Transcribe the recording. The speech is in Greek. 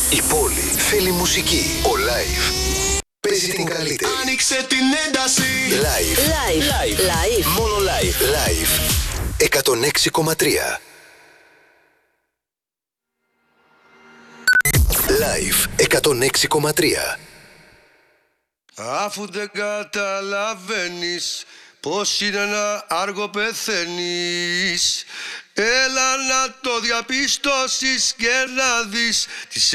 Η πόλη θέλει μουσική. Ο Live παίζει την καλύτερη. Άνοιξε την ένταση. Live. Μόνο Live. 106,3. Live 106,3. Αφού δεν καταλαβαίνεις πως είναι να άργο πεθαίνεις, έλα να το διαπιστώσεις και να δεις τις